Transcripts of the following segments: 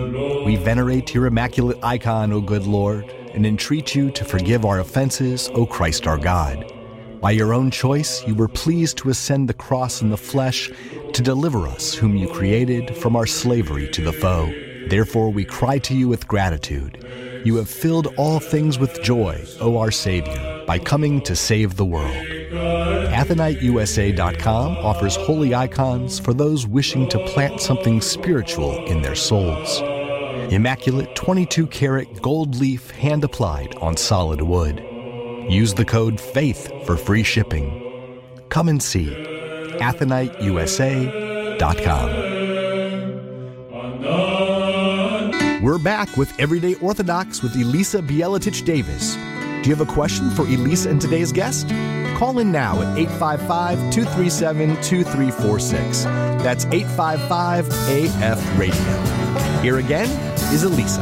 We venerate your immaculate icon, O good Lord, and entreat you to forgive our offenses, O Christ our God. By your own choice, you were pleased to ascend the cross in the flesh to deliver us, whom you created, from our slavery to the foe. Therefore, we cry to you with gratitude. You have filled all things with joy, O our Savior, by coming to save the world. AtheniteUSA.com offers holy icons for those wishing to plant something spiritual in their souls. Immaculate 22-karat gold leaf hand-applied on solid wood. Use the code FAITH for free shipping. Come and see. AtheniteUSA.com. We're back with Everyday Orthodox with Elisa Bieletich-Davis. Do you have a question for Elisa and today's guest? Call in now at 855-237-2346. That's 855-AF-RADIO. Here again is Elisa.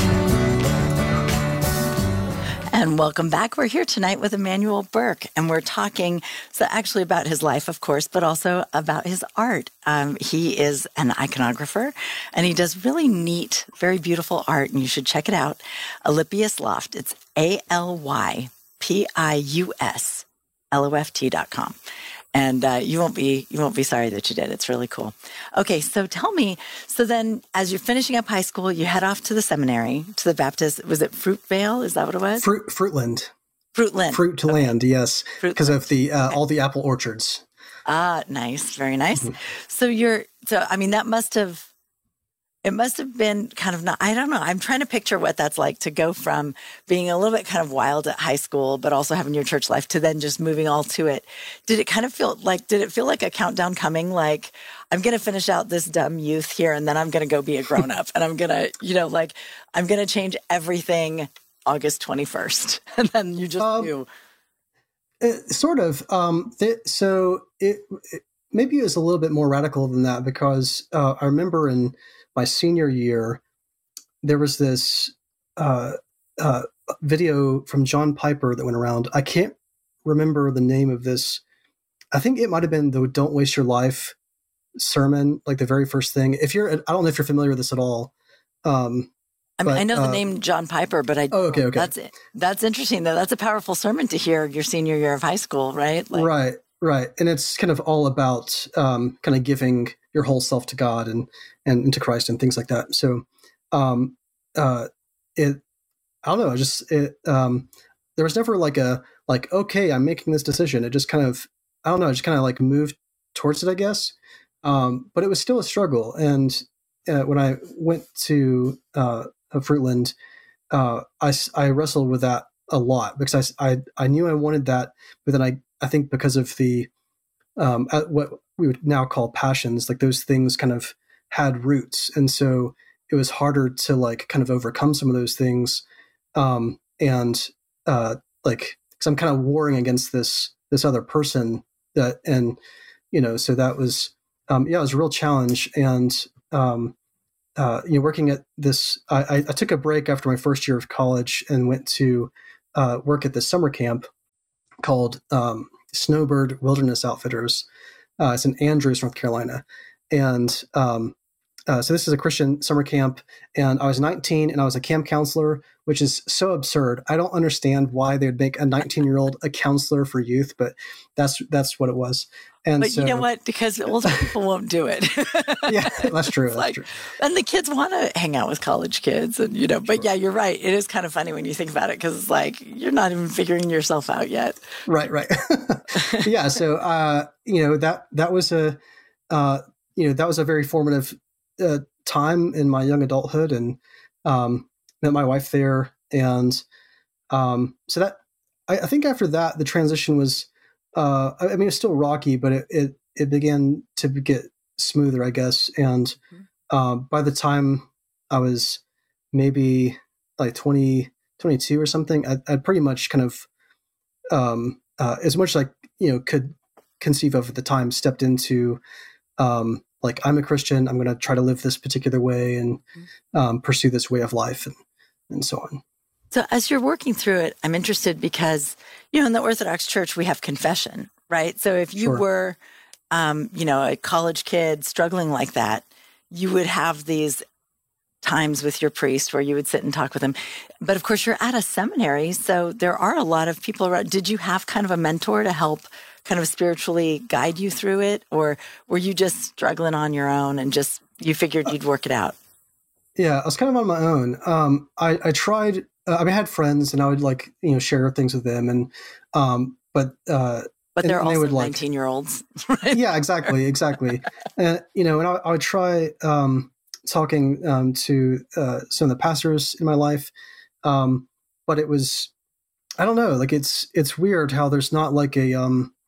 And welcome back. We're here tonight with Emanuel Burke, and we're talking actually about his life, of course, but also about his art. He is an iconographer, and he does really neat, very beautiful art, and you should check it out. Alypius Loft. It's ALYPIUSLOFT.com. And you won't be sorry that you did. It's really cool. Okay, so tell me, so then as you're finishing up high school, you head off to the seminary, to the Baptist, was it Fruitvale? Is that what it was? Fruitland. Fruitland. Fruit to land, yes. Because of the all the apple orchards. Ah, nice. Very nice. Mm-hmm. It must have been kind of I don't know. I'm trying to picture what that's like to go from being a little bit kind of wild at high school, but also having your church life, to then just moving all to it. Did it feel like a countdown coming? Like, I'm going to finish out this dumb youth here, and then I'm going to go be a grown up, and I'm going to, I'm going to change everything August 21st. And then you just do. Sort of. Maybe it was a little bit more radical than that, because I remember in my senior year, there was this video from John Piper that went around. I can't remember the name of this. I think it might have been the "Don't Waste Your Life" sermon, like the very first thing. I don't know if you're familiar with this at all. I know the name John Piper, but I. Oh, okay. That's interesting though. That's a powerful sermon to hear your senior year of high school, right? Right. And it's kind of all about kind of giving your whole self to God and to Christ and things like that. So I don't know. There was never okay, I'm making this decision. It just kind of, I don't know, just kind of like moved towards it, I guess. But it was still a struggle. And when I went to Fruitland, I wrestled with that a lot, because I knew I wanted that, but then I think because of the what we would now call passions, like those things kind of had roots, and so it was harder to kind of overcome some of those things, because I'm kind of warring against this other person so that was it was a real challenge. And working at this, I took a break after my first year of college and went to work at this summer camp called Snowbird Wilderness Outfitters. It's in Andrews, North Carolina. And so this is a Christian summer camp, and I was 19 and I was a camp counselor, which is so absurd. I don't understand why they would make a 19-year-old a counselor for youth, but that's what it was. But you know what? Because older people won't do it. Yeah, that's true. True. And the kids want to hang out with college kids, and but yeah, you're right. It is kind of funny when you think about it, because it's like you're not even figuring yourself out yet. Right. Yeah. So that was a very formative time in my young adulthood, and met my wife there, and so that I think after that the transition was. It's still rocky, but it began to get smoother, I guess. And by the time I was maybe like 20, 22 or something, I pretty much kind of, as much as I could conceive of at the time, stepped into I'm a Christian. I'm going to try to live this particular way and pursue this way of life and so on. So as you're working through it, I'm interested because, in the Orthodox Church, we have confession, right? So if you were, a college kid struggling like that, you would have these times with your priest where you would sit and talk with him. But of course, you're at a seminary, so there are a lot of people around. Did you have kind of a mentor to help kind of spiritually guide you through it? Or were you just struggling on your own and just, you figured you'd work it out? Yeah, I was kind of on my own. I tried, I mean, I had friends and I would like, share things with them. And, but they're and they also would 19-year-olds, right? Yeah, exactly. And, and I would try, talking, to, some of the pastors in my life. But it was, I don't know, like it's weird how there's not like a,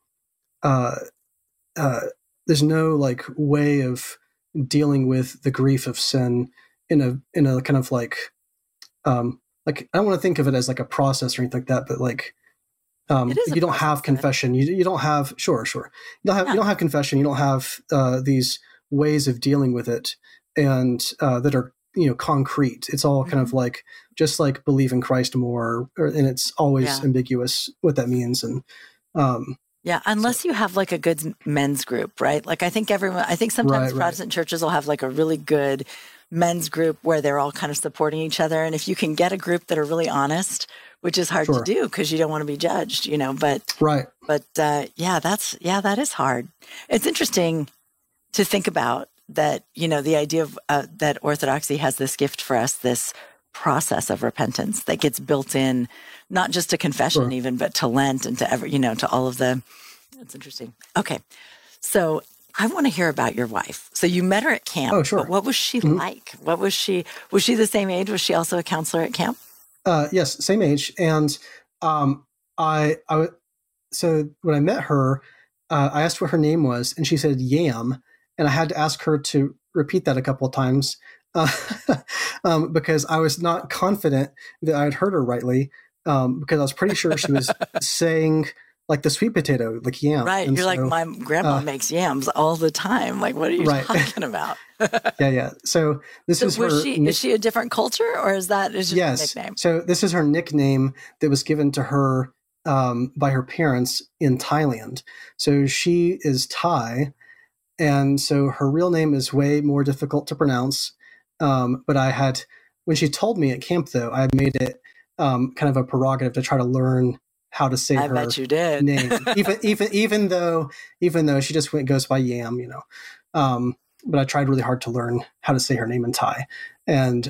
there's no like way of dealing with the grief of sin in a kind of like I don't want to think of it as like a process or anything like that, but like you don't have confession. You don't have sure. You don't have confession. You don't have these ways of dealing with it and that are concrete. It's all kind of like just like believe in Christ more, and it's always ambiguous what that means. And yeah, unless you have like a good men's group, right? Like I think sometimes Protestant churches will have like a really good men's group where they're all kind of supporting each other. And if you can get a group that are really honest, which is hard to do because you don't want to be judged, but that is hard. It's interesting to think about that, the idea of that Orthodoxy has this gift for us, this process of repentance that gets built in, not just to confession even, but to Lent and to to all of the, that's interesting. Okay. So I want to hear about your wife. So you met her at camp. Oh, sure. But what was she like? Was she the same age? Was she also a counselor at camp? Yes, same age. And so when I met her, I asked what her name was, and she said Yam, and I had to ask her to repeat that a couple of times because I was not confident that I had heard her rightly, because I was pretty sure she was saying like the sweet potato, like yam. Right. And you're like, my grandma makes yams all the time. Like, what are you talking about? Yeah. So this is her. Is she a different culture, or is just a nickname? So this is her nickname that was given to her by her parents in Thailand. So she is Thai, and so her real name is way more difficult to pronounce. But when she told me at camp, though, I made it kind of a prerogative to try to learn how to say her bet you did. name, even though she just goes by Yam, but I tried really hard to learn how to say her name in Thai, and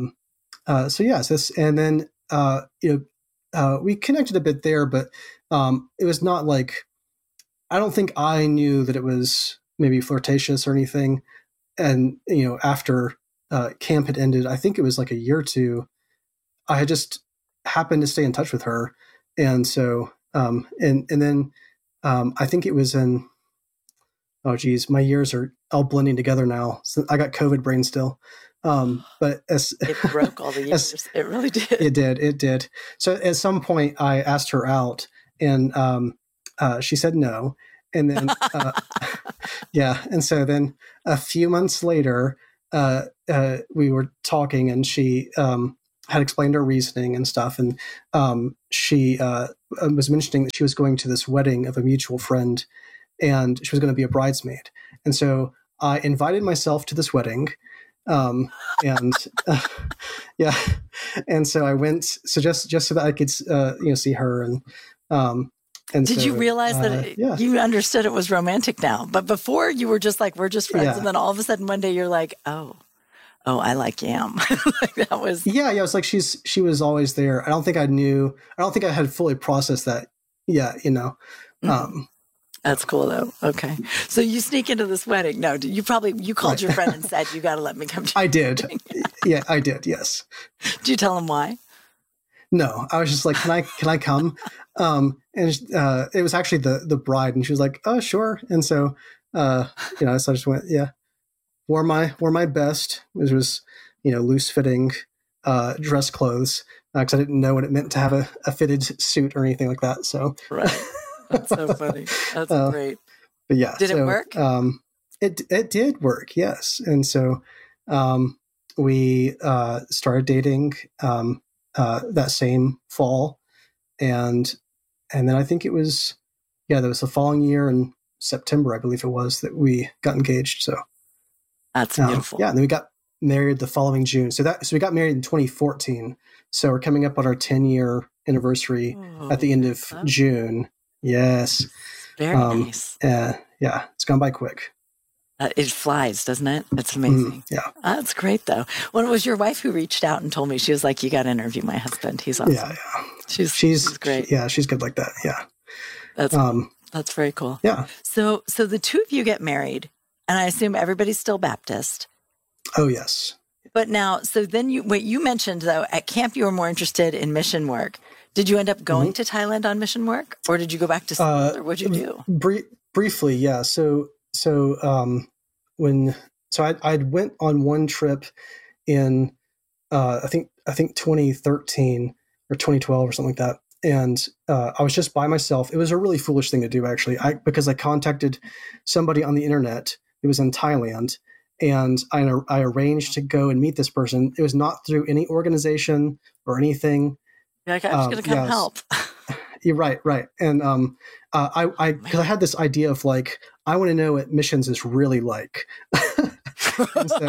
and then we connected a bit there, but it was not like, I don't think I knew that it was maybe flirtatious or anything, and after camp had ended, I think it was like a year or two, I had just happened to stay in touch with her. And so, and then I think it was in, oh geez, my years are all blending together now. So I got COVID brain still. But it broke all the years. It really did. It did. So at some point I asked her out, and she said no. And then, And so then a few months later, we were talking, and she, had explained her reasoning and stuff. And she was mentioning that she was going to this wedding of a mutual friend, and she was going to be a bridesmaid. And so I invited myself to this wedding. And so I went, so just so that I could, see her. And did you realize that you understood it was romantic now? But before you were just like, we're just friends. Yeah. And then all of a sudden one day you're like, oh, I like yam. Like that was. Yeah. It was like she was always there. I don't think I had fully processed that. Yeah. That's cool though. Okay. So you sneak into this wedding. No, you called your friend and said, you got to let me come to I did. Yeah, I did. Yes. Did you tell him why? No, I was just like, can I come? And it was actually the bride, and she was like, oh, sure. And so, so I just went, yeah, wore my best, which was, loose fitting, dress clothes. Cause I didn't know what it meant to have a fitted suit or anything like that. So, right. That's so funny. That's great. But yeah. Did it work? It did work. Yes. And so, we, started dating, that same fall. And then I think it was, that was the following year in September, I believe it was, that we got engaged. So that's beautiful. Yeah. And then married the following June. So we got married in 2014. So we're coming up on our 10-year anniversary at the end of June. Yes. Very nice. Yeah, it's gone by quick. It flies, doesn't it? It's amazing. Yeah. That's great, though. Well, it was your wife who reached out and told me. She was like, you got to interview my husband. He's awesome. Yeah. She's great. Yeah, she's good like that. Yeah. That's very cool. Yeah. So the two of you get married, and I assume everybody's still Baptist. Oh, yes. But now, so then you mentioned, though, at camp you were more interested in mission work. Did you end up going to Thailand on mission work, or did you go back to school, or what'd you do? Briefly, yeah. So I went on one trip in I think 2013 or 2012 or something like that, and I was just by myself. It was a really foolish thing to do, actually, because I contacted somebody on the internet who was in Thailand, and I arranged to go and meet this person. It was not through any organization or anything. You're like, I'm just going to come help. You're right. And because I had this idea of like, I want to know what missions is really like. And so,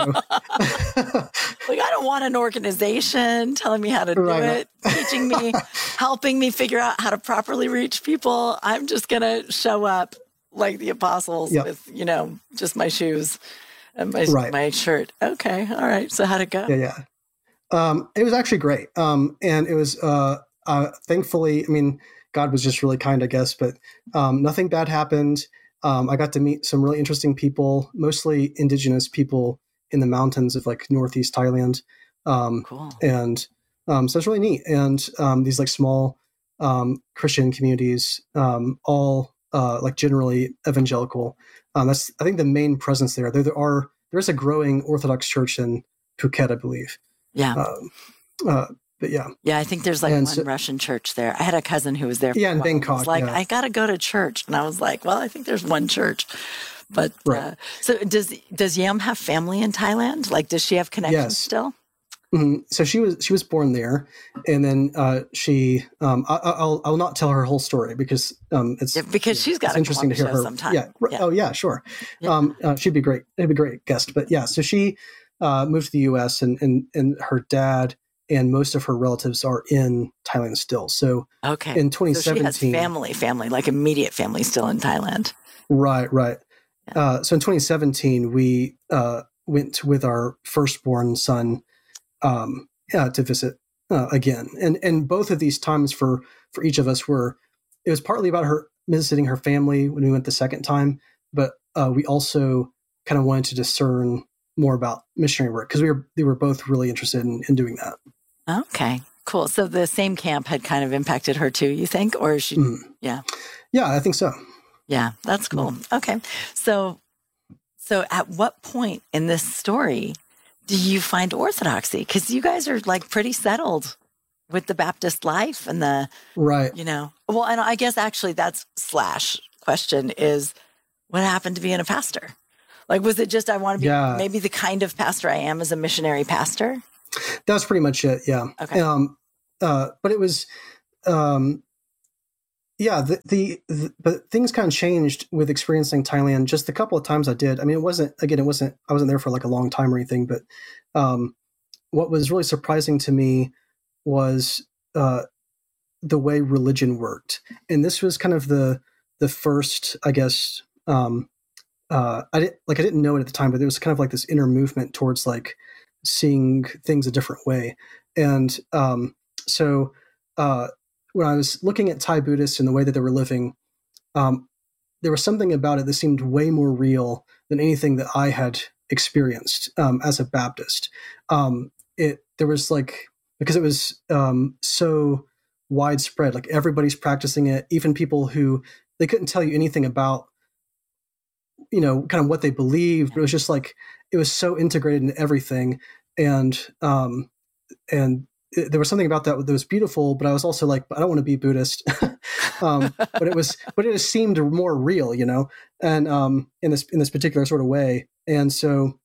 like, I don't want an organization telling me how to do it, teaching me, helping me figure out how to properly reach people. I'm just going to show up like the apostles with, just my shoes and my shirt. Okay. All right. So how'd it go? Yeah. It was actually great. And it was, thankfully, I mean, God was just really kind, I guess, but nothing bad happened. I got to meet some really interesting people, mostly indigenous people in the mountains of like Northeast Thailand. Cool. And so it's really neat. And these like small Christian communities, all like generally evangelical. That's, I think, the main presence there. There is a growing Orthodox church in Phuket, I believe. Yeah. But yeah. Yeah, I think there's like one Russian church there. I had a cousin who was there. Yeah, in Bangkok. I was like, I got to go to church. And I was like, well, I think there's one church. But so does Yam have family in Thailand? Like, does she have connections still? Mm-hmm. So she was born there, and then she I'll not tell her whole story because it's she's got interesting to hear her sometime. Yeah. Oh yeah, sure. Yeah. She'd be great. It'd be a great guest. But yeah, so she moved to the U.S. and her dad and most of her relatives are in Thailand still. So in 2017, so she has family, like immediate family still in Thailand. Right. Yeah. So in 2017, we went with our firstborn son to visit again, and both of these times for each of us it was partly about her visiting her family when we went the second time, but we also kind of wanted to discern more about missionary work because we were both really interested in doing that. Okay, cool. So the same camp had kind of impacted her too, you think, or is she? Yeah, I think so. Yeah, that's cool. Okay, so at what point in this story do you find orthodoxy? Because you guys are like pretty settled with the Baptist life and the Well, and I guess actually that's / question is what happened to being a pastor? Like, was it just I want to be maybe the kind of pastor I am as a missionary pastor? That's pretty much it. Yeah. Okay. But it was, but things kind of changed with experiencing Thailand. Just a couple of times I did. I mean, I wasn't there for like a long time or anything, but what was really surprising to me was the way religion worked. And this was kind of the first, I guess, I didn't know it at the time, but there was kind of like this inner movement towards like seeing things a different way. And so when I was looking at Thai Buddhists and the way that they were living, there was something about it that seemed way more real than anything that I had experienced as a Baptist. There was like, because it was so widespread, like everybody's practicing it, even people who they couldn't tell you anything about, kind of what they believed, but it was just like, it was so integrated in everything. And there was something about that was beautiful, but I was also like, I don't want to be Buddhist. but it just seemed more real, and in this particular sort of way. And so,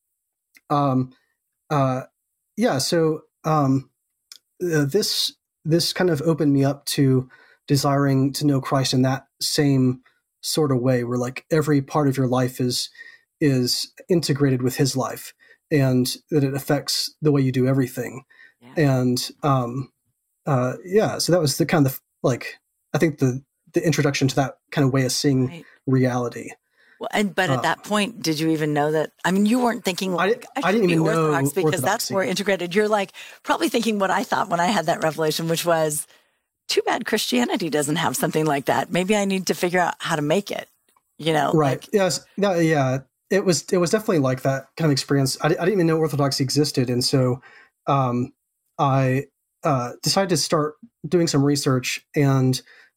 this kind of opened me up to desiring to know Christ in that same sort of way, where like every part of your life is integrated with his life. and that it affects the way you do everything. Yeah. And so that was the kind of like, I think the introduction to that kind of way of seeing Right. reality. Well, but at that point, did you even know that? I mean, you weren't thinking like, I didn't should be even know Orthodox because that's Orthodoxy. more integrated. You're like probably thinking what I thought when I had that revelation, which was, too bad Christianity doesn't have something like that. Maybe I need to figure out how to make it, Right. Like, Yes. No, yeah. It was definitely like that kind of experience. I didn't even know Orthodoxy existed. And so I decided to start doing some research, and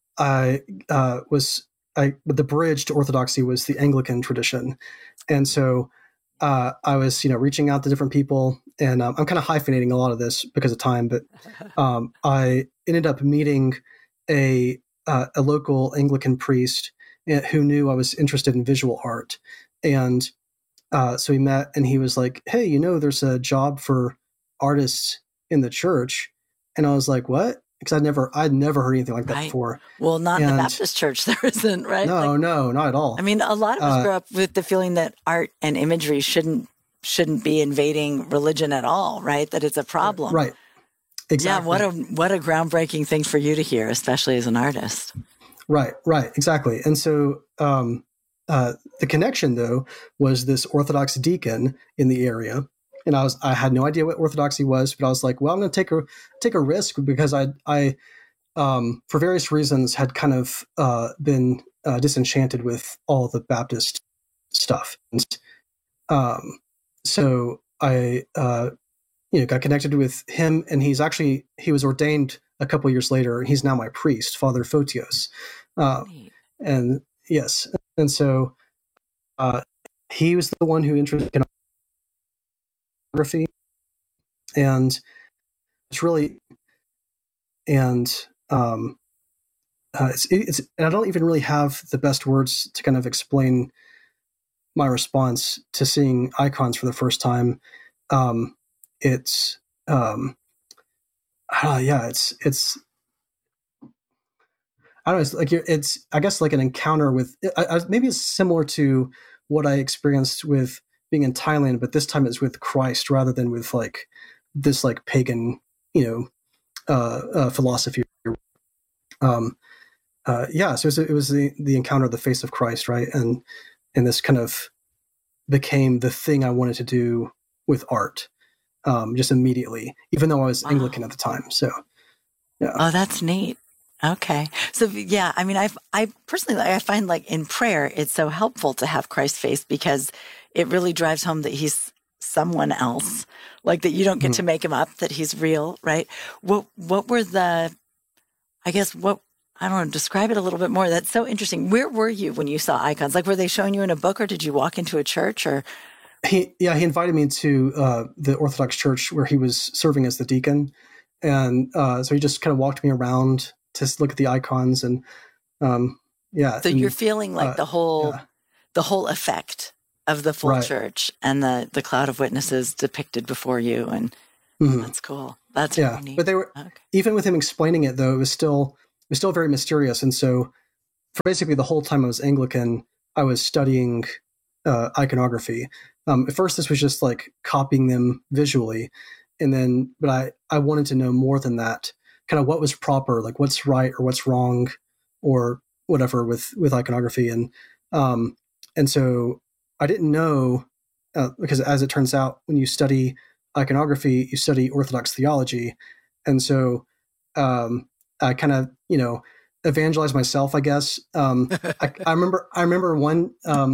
the bridge to Orthodoxy was the Anglican tradition. And so I was, reaching out to different people, and I'm kind of hyphenating a lot of this because of time, but I ended up meeting a local Anglican priest who knew I was interested in visual art. And so we met, and he was like, hey, there's a job for artists in the church. And I was like, what? Because I'd never heard anything like that Right. before. well, not in the Baptist church, there isn't, right? No, Like, no, not at all. I mean, a lot of us grew up with the feeling that art and imagery shouldn't be invading religion at all, right? That it's a problem. Right. Exactly. Yeah, what a groundbreaking thing for you to hear, especially as an artist. Right, exactly. And so the connection, though, was this Orthodox deacon in the area, and I had no idea what Orthodoxy was, but I was like, well, I'm going to take a risk because I for various reasons had kind of been disenchanted with all the Baptist stuff, and so I got connected with him, and he was ordained a couple years later. He's now my priest, Father Photios. Neat. And yes. And so he was the one who introduced iconography. And it's really, and it's and I don't even really have the best words to kind of explain my response to seeing icons for the first time. It's it's I don't know. It's like it's I guess like an encounter with maybe it's similar to what I experienced with being in Thailand, but this time it's with Christ rather than with like this like pagan philosophy. So it was the encounter of the face of Christ, right? And this kind of became the thing I wanted to do with art, just immediately, even though I was Anglican at the time. So yeah. Oh, that's neat. Okay. So yeah, I mean, I personally, I find like in prayer, it's so helpful to have Christ's face because it really drives home that he's someone else, like that you don't get to make him up, that he's real, right? What were I don't know, describe it a little bit more. That's so interesting. Where were you when you saw icons? Like, were they showing you in a book, or did you walk into a church, or? He invited me to the Orthodox church where he was serving as the deacon. And so he just kind of walked me around to look at the icons, and So you're feeling like the whole effect of the full church and the cloud of witnesses depicted before you, and that's cool. That's really neat. But they were even with him explaining it, though, it was still very mysterious. And so for basically the whole time I was Anglican, I was studying iconography. At first, this was just like copying them visually, but I wanted to know more than that. Kind of what was proper, like what's right or what's wrong, or whatever with iconography, and so I didn't know because as it turns out, when you study iconography, you study Orthodox theology, and so I kind of evangelized myself, I guess. I remember one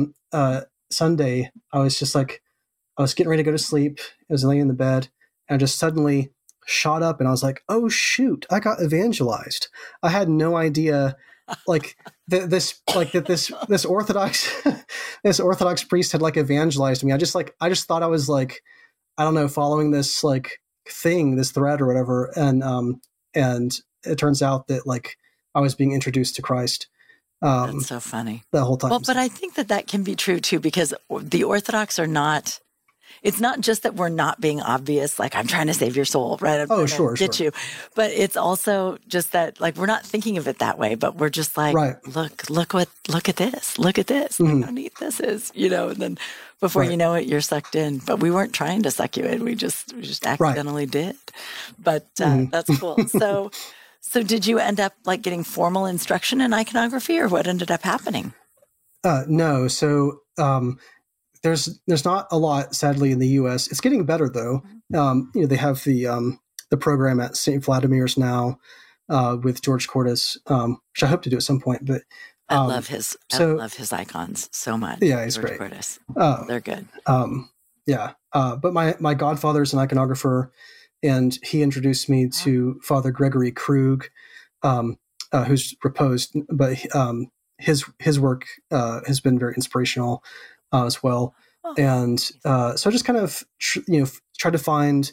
Sunday, I was getting ready to go to sleep. I was laying in the bed, and I just suddenly shot up, and I was like, "Oh shoot! I got evangelized." I had no idea, like this Orthodox this Orthodox priest had like evangelized me. I just thought I was like, I don't know, following this like thing, this thread or whatever, and it turns out that like I was being introduced to Christ. That's so funny. The whole time. Well, but I think that can be true too, because the Orthodox are not. it's not just that we're not being obvious, like I'm trying to save your soul, right? I'm trying to get you. But it's also just that, like, we're not thinking of it that way, but we're just like, look at this. Look at this. Look how neat this is, you know, and then before you know it, you're sucked in. But we weren't trying to suck you in. We just accidentally did. But that's cool. So did you end up like getting formal instruction in iconography, or what ended up happening? No. So there's not a lot, sadly, in the U.S. It's getting better though. You know, they have the program at St. Vladimir's now with George Cordes, which I hope to do at some point. But I love his icons so much. Yeah, he's George great. Cordes. They're good. But my godfather's an iconographer, and he introduced me to Father Gregory Krug, who's reposed, but his work has been very inspirational as well. And so I just kind of tried to find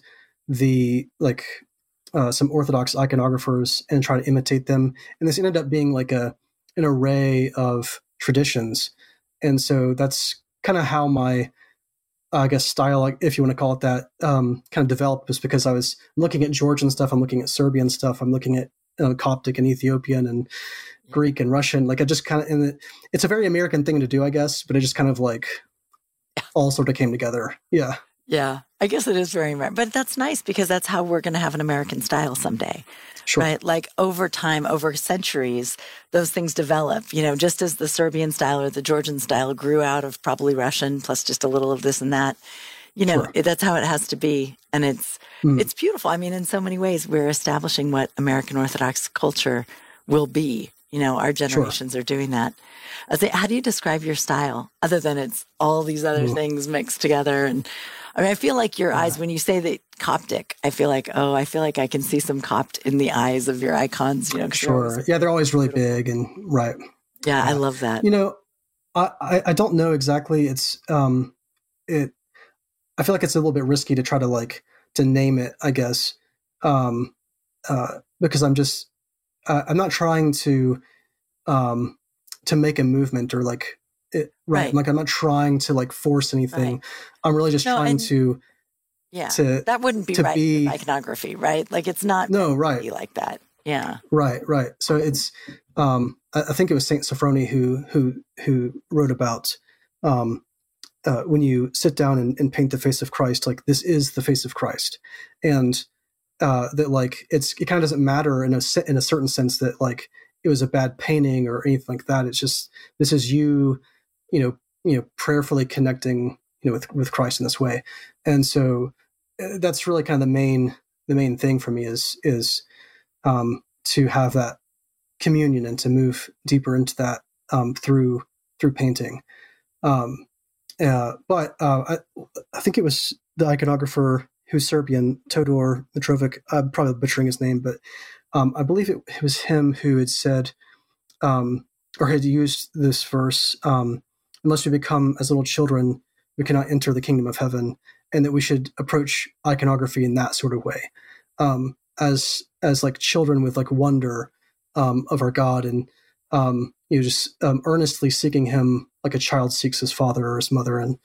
some Orthodox iconographers and try to imitate them. And this ended up being like an array of traditions. And so that's kind of how my style, like, if you want to call it that, kind of developed, was because I was looking at Georgian stuff, I'm looking at Serbian stuff, I'm looking at Coptic and Ethiopian and Greek and Russian. Like, I just kind of, it's a very American thing to do, I guess, but it just kind of like all sort of came together. Yeah. Yeah. I guess it is very American, but that's nice because that's how we're going to have an American style someday. Sure. Right? Like over time, over centuries, those things develop, you know, just as the Serbian style or the Georgian style grew out of probably Russian plus just a little of this and that, you know, that's how it has to be. And it's beautiful. I mean, in so many ways, we're establishing what American Orthodox culture will be. You know, our generations are doing that. How do you describe your style other than it's all these other things mixed together? And I mean, I feel like your eyes, when you say the Coptic, I feel like I can see some Copt in the eyes of your icons, you know. Sure. Yeah, they're always really big and right. Yeah, I love that. You know, I don't know exactly. It's I feel like it's a little bit risky to try to name it, I guess, because I'm not trying to make a movement or like it, right. Like, I'm not trying to like force anything. Right. I'm really just trying to. Yeah, that wouldn't be right with iconography, right? Like, it's not be like that. Yeah. Right. So it's I think it was Saint Sophrony who wrote about when you sit down and paint the face of Christ, like, this is the face of Christ, and that like it kind of doesn't matter in a certain sense that like it was a bad painting or anything like that. It's just, this is you prayerfully connecting, you know, with Christ in this way. And so that's really kind of the main thing for me is to have that communion and to move deeper into that through painting. But I think it was the iconographer who's Serbian, Todor Mitrovic. I'm probably butchering his name, but I believe it was him who had said, or had used this verse, unless we become as little children, we cannot enter the kingdom of heaven, and that we should approach iconography in that sort of way, as like children with like wonder of our God, and just earnestly seeking Him like a child seeks his father or his mother, and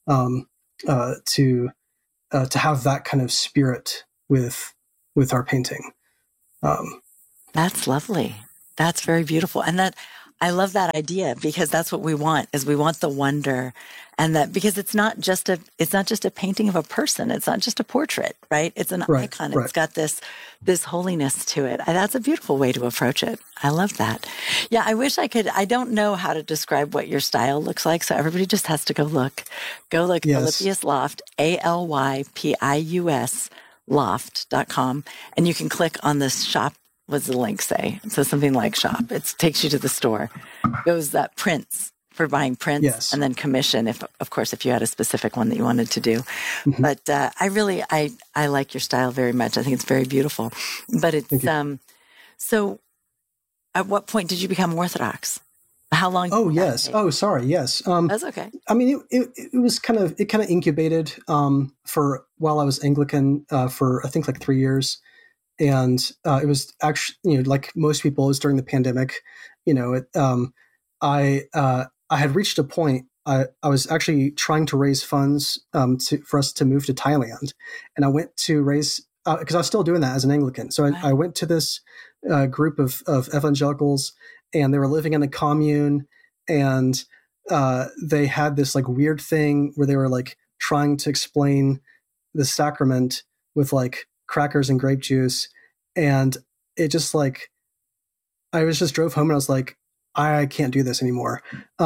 to have that kind of spirit with our painting. That's lovely. That's very beautiful. And that, I love that idea, because that's what we want, is we want the wonder, and that, because it's not just a painting of a person. It's not just a portrait, right? It's an icon. It's got this holiness to it. And that's a beautiful way to approach it. I love that. Yeah. I wish I could. I don't know how to describe what your style looks like. So everybody just has to go look. Yes. Alypius Loft, ALYPIUS loft.com. And you can click on this shop. What's the link say? It says something like shop. It takes you to the store. It goes that prints, for buying prints, yes, and then commission, if you had a specific one that you wanted to do. Mm-hmm. But I like your style very much. I think it's very beautiful. But it's so at what point did you become Orthodox? How long? Oh, yes. Oh, sorry. Yes. That's okay. I mean, it was kind of incubated for while I was Anglican for I think like 3 years. And it was actually, like most people, it was during the pandemic. I had reached a point I was actually trying to raise funds for us to move to Thailand, and I went to raise because I was still doing that as an Anglican. So I went to this group of evangelicals, and they were living in a commune, and they had this like weird thing where they were like trying to explain the sacrament with like crackers and grape juice, and it just like I was just drove home and I was like, I can't do this anymore.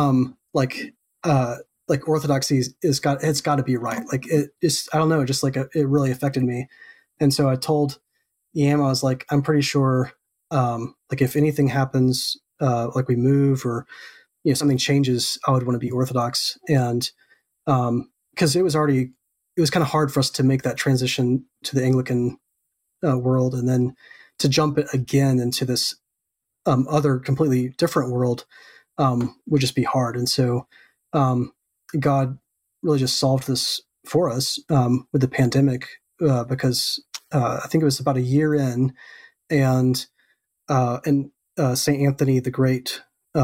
Like orthodoxy it's got to be right. Like it just I don't know, just like it really affected me, and so I told Yam, I was like, I'm pretty sure like if anything happens, like we move or something changes, I would want to be Orthodox, and because it was kind of hard for us to make that transition to the Anglican world, and then to jump it again into this other completely different world would just be hard. And so God really just solved this for us with the pandemic because I think it was about a year in, and St. Anthony the Great,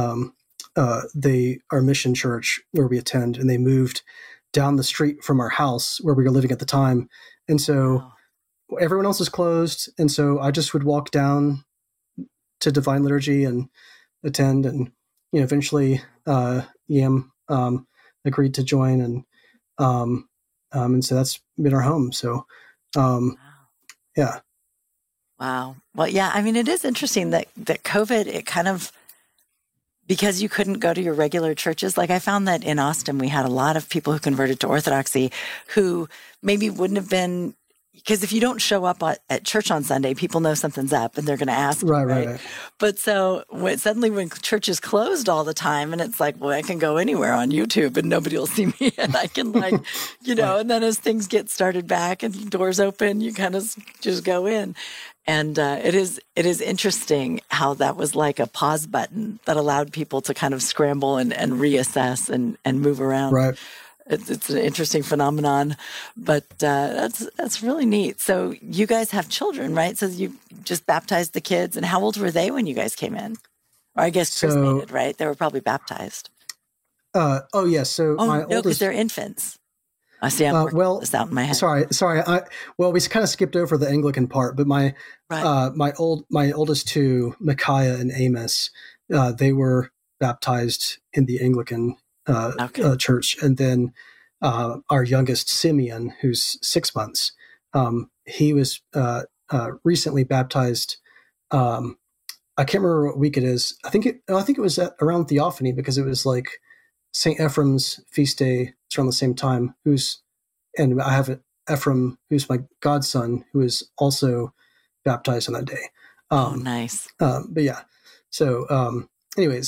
our mission church where we attend, and they moved down the street from our house where we were living at the time. And so everyone else is closed. And so I just would walk down to Divine Liturgy and attend. And, eventually Yam agreed to join. And so that's been our home. So, yeah. Wow. Well, yeah, I mean, it is interesting that COVID, it kind of, because you couldn't go to your regular churches. Like I found that in Austin, we had a lot of people who converted to Orthodoxy who maybe wouldn't have been, because if you don't show up at church on Sunday, people know something's up and they're going to ask. Right. But so suddenly when church is closed all the time and it's like, well, I can go anywhere on YouTube and nobody will see me and I can like, and then as things get started back and doors open, you kind of just go in. And it is interesting how that was like a pause button that allowed people to kind of scramble and reassess and move around. Right. It's an interesting phenomenon, but that's really neat. So you guys have children, right? So you just baptized the kids, and how old were they when you guys came in? Or I guess chrismated, right? They were probably baptized. So my oldest, because they're infants. I see. I'm working this out in my head. Sorry. We kind of skipped over the Anglican part, but my oldest two, Micaiah and Amos, they were baptized in the Anglican church, and then our youngest Simeon, who's 6 months, he was recently baptized. I can't remember what week it is. I think it was around Theophany, because it was like St. Ephraim's feast day. It's around the same time. And I have Ephraim, who's my godson, who is also baptized on that day. Nice. But yeah. So anyway,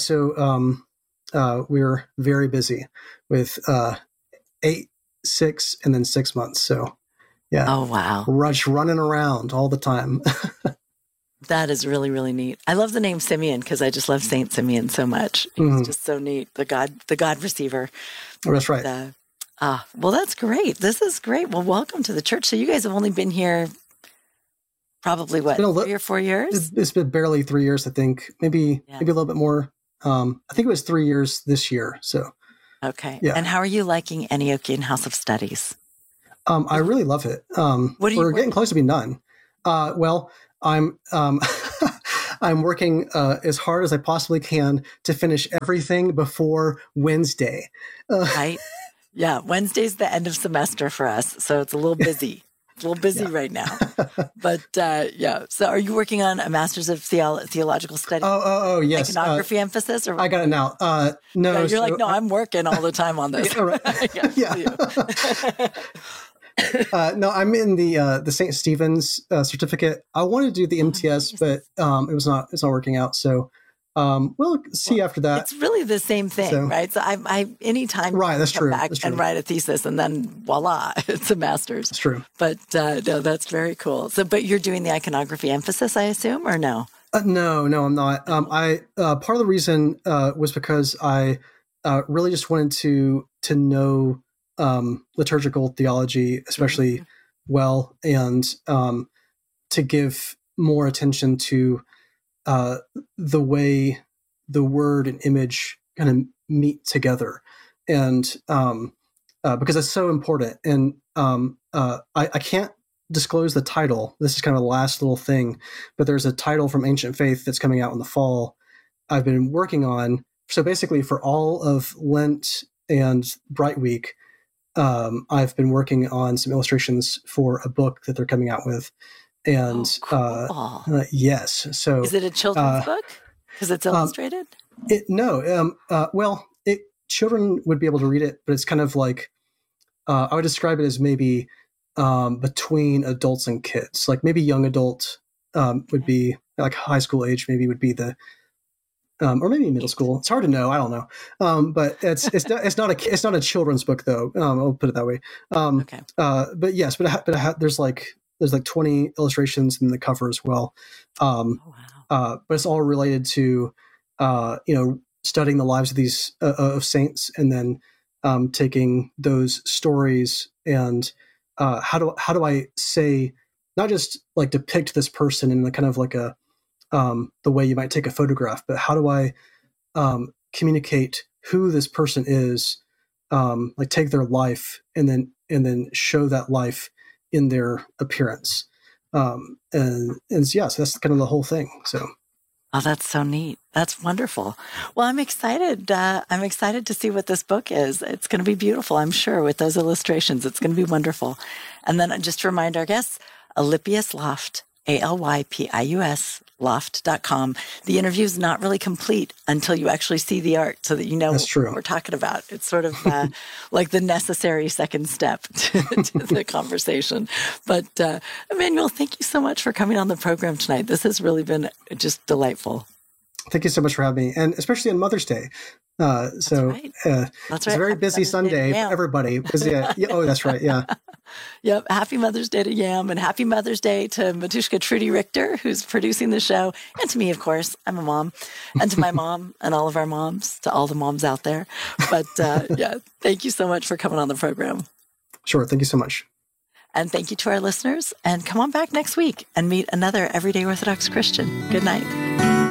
we're very busy with 8, 6, and then 6 months. So yeah. Oh wow. Running around all the time. That is really, really neat. I love the name Simeon because I just love Saint Simeon so much. He's just so neat. The God receiver. Oh, that's right. Well, that's great. This is great. Well, welcome to the church. So you guys have only been here probably 3 or 4 years? It's been barely 3 years, I think. Maybe a little bit more. I think it was 3 years this year. So. Okay. Yeah. And how are you liking Antiochian House of Studies? I really love it. We're getting close to being done. I'm I'm working as hard as I possibly can to finish everything before Wednesday. Right? Yeah, Wednesday's the end of semester for us, so it's a little busy. It's a little busy right now. But so are you working on a Master's of Theological Studies? Oh, yes. Iconography emphasis? Or I got it now. No. You're like, no, I'm working all the time on this. No, I'm in the St. Stephen's certificate. I wanted to do the MTS, but it's not working out. So we'll see after that. It's really the same thing, right? So I anytime that's true. Back and write a thesis, and then voila, it's a master's. That's true. But no, that's very cool. So, but you're doing the iconography emphasis, I assume, or no? No, I'm not. I part of the reason was because I really just wanted to know liturgical theology, especially well, and to give more attention to the way the word and image kind of meet together. and because it's so important. And I can't disclose the title. This is kind of the last little thing, but there's a title from Ancient Faith that's coming out in the fall I've been working on. So basically for all of Lent and Bright Week, I've been working on some illustrations for a book that they're coming out with. And cool. yes. So is it a children's book? Because it's illustrated? Children would be able to read it, but it's kind of like, I would describe it as maybe between adults and kids. Like maybe young adult would be like high school age, maybe would be the, or maybe middle school. It's hard to know. I don't know. But it's not a children's book though. I'll put it that way. Okay. But yes, there's like 20 illustrations in the cover as well. But it's all related to, studying the lives of these of saints, and then taking those stories and how do I say, not just like depict this person in the kind of like a the way you might take a photograph, but how do I communicate who this person is, like take their life and then show that life in their appearance, and so that's kind of the whole thing. So. Oh, that's so neat. That's wonderful. Well, I'm excited. I'm excited to see what this book is. It's going to be beautiful, I'm sure, with those illustrations. It's going to be wonderful. And then just to remind our guests, Alypius Loft, Alypius loft.com. The interview is not really complete until you actually see the art, so that you know what we're talking about. It's sort of like the necessary second step to the conversation. But Emmanuel, thank you so much for coming on the program tonight. This has really been just delightful. Thank you so much for having me, and especially on Mother's Day. It's a very busy Sunday for everybody. Oh, that's right. Yeah. Yep. Happy Mother's Day to Yam, and happy Mother's Day to Matushka Trudy Richter, who's producing the show, and to me, of course. I'm a mom, and to my mom and all of our moms, to all the moms out there. But thank you so much for coming on the program. Sure. Thank you so much. And thank you to our listeners. And come on back next week and meet another Everyday Orthodox Christian. Good night.